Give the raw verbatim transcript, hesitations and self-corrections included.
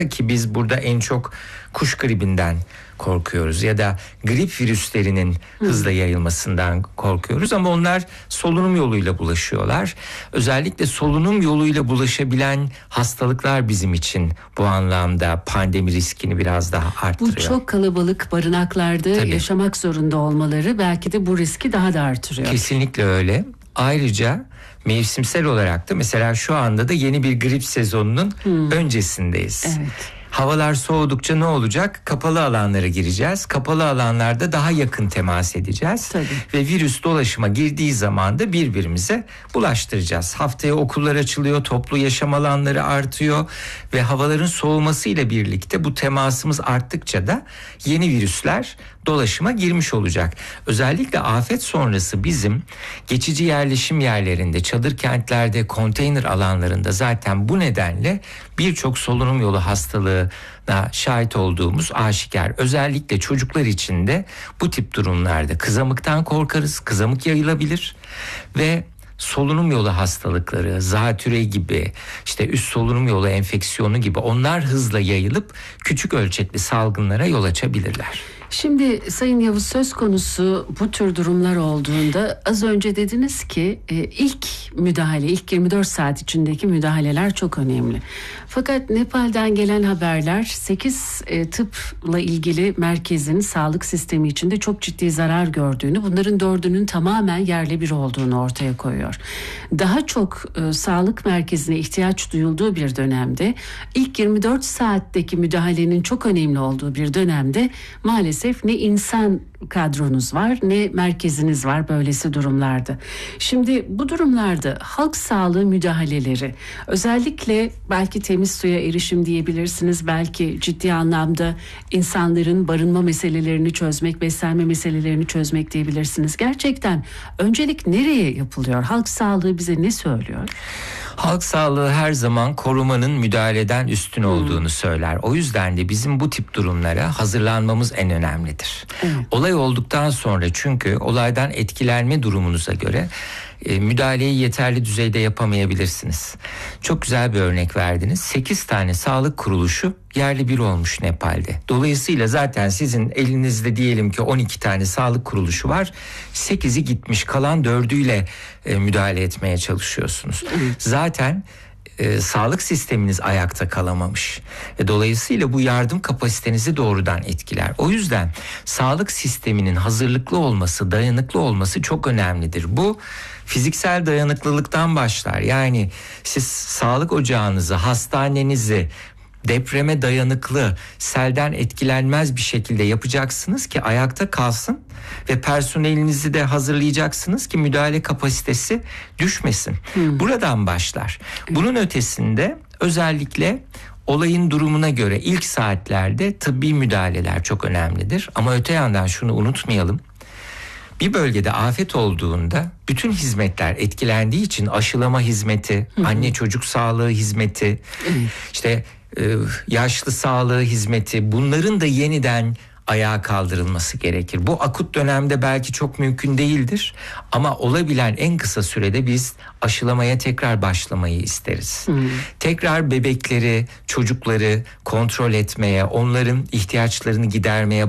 ki biz burada en çok kuş gribinden korkuyoruz ya da grip virüslerinin hızla yayılmasından korkuyoruz ama onlar solunum yoluyla bulaşıyorlar. Özellikle solunum yoluyla bulaşabilen hastalıklar bizim için bu anlamda pandemi riskini biraz daha arttırıyor. Bu çok kalabalık barınaklarda Tabii. yaşamak zorunda olmaları belki de bu riski daha da artırıyor. Kesinlikle öyle. Ayrıca mevsimsel olarak da mesela şu anda da yeni bir grip sezonunun hmm. öncesindeyiz. Evet. Havalar soğudukça ne olacak? Kapalı alanlara gireceğiz. Kapalı alanlarda daha yakın temas edeceğiz. Tabii. Ve virüs dolaşıma girdiği zaman da birbirimize bulaştıracağız. Haftaya okullar açılıyor, toplu yaşam alanları artıyor ve havaların soğumasıyla birlikte bu temasımız arttıkça da yeni virüsler dolaşıma girmiş olacak. Özellikle afet sonrası bizim geçici yerleşim yerlerinde, çadır kentlerde, konteyner alanlarında zaten bu nedenle birçok solunum yolu hastalığına şahit olduğumuz aşikar. Özellikle çocuklar için de bu tip durumlarda kızamıktan korkarız. Kızamık yayılabilir ve solunum yolu hastalıkları, zatüre gibi, işte üst solunum yolu enfeksiyonu gibi onlar hızla yayılıp küçük ölçekli salgınlara yol açabilirler. Şimdi Sayın Yavuz, söz konusu bu tür durumlar olduğunda az önce dediniz ki e, ilk müdahale, ilk yirmi dört saat içindeki müdahaleler çok önemli. Fakat Nepal'den gelen haberler sekiz e, tıpla ilgili merkezin sağlık sistemi içinde çok ciddi zarar gördüğünü, bunların dördünün tamamen yerle bir olduğunu ortaya koyuyor. Daha çok e, sağlık merkezine ihtiyaç duyulduğu bir dönemde, ilk yirmi dört saatteki müdahalenin çok önemli olduğu bir dönemde maalesef ne insan kadronuz var ne merkeziniz var böylesi durumlarda. Şimdi bu durumlarda halk sağlığı müdahaleleri, özellikle belki temiz suya erişim diyebilirsiniz, belki ciddi anlamda insanların barınma meselelerini çözmek, beslenme meselelerini çözmek diyebilirsiniz. Gerçekten öncelik nereye yapılıyor? Halk sağlığı bize ne söylüyor? Halk sağlığı her zaman korumanın müdahaleden üstün olduğunu hmm. söyler. O yüzden de bizim bu tip durumlara hazırlanmamız en önemlidir. Evet. Olay olduktan sonra, çünkü olaydan etkilenme durumunuza göre e, müdahaleyi yeterli düzeyde yapamayabilirsiniz. Çok güzel bir örnek verdiniz. sekiz tane sağlık kuruluşu yerli bir olmuş Nepal'de. Dolayısıyla zaten sizin elinizde diyelim ki on iki tane sağlık kuruluşu var. sekizi gitmiş, kalan dördüyle e, müdahale etmeye çalışıyorsunuz. Zaten e, sağlık sisteminiz ayakta kalamamış. E, dolayısıyla bu yardım kapasitenizi doğrudan etkiler. O yüzden sağlık sisteminin hazırlıklı olması, dayanıklı olması çok önemlidir. Bu fiziksel dayanıklılıktan başlar. Yani siz sağlık ocağınızı, hastanenizi depreme dayanıklı, selden etkilenmez bir şekilde yapacaksınız ki ayakta kalsın ve personelinizi de hazırlayacaksınız ki müdahale kapasitesi düşmesin. Hmm. Buradan başlar. Bunun ötesinde özellikle olayın durumuna göre ilk saatlerde tıbbi müdahaleler çok önemlidir. Ama öte yandan şunu unutmayalım. Bir bölgede afet olduğunda bütün hizmetler etkilendiği için aşılama hizmeti, hmm. anne çocuk sağlığı hizmeti, hmm. işte yaşlı sağlığı hizmeti, bunların da yeniden ayağa kaldırılması gerekir. Bu akut dönemde belki çok mümkün değildir ama olabilen en kısa sürede biz aşılamaya tekrar başlamayı isteriz. Hmm. Tekrar bebekleri, çocukları kontrol etmeye, onların ihtiyaçlarını gidermeye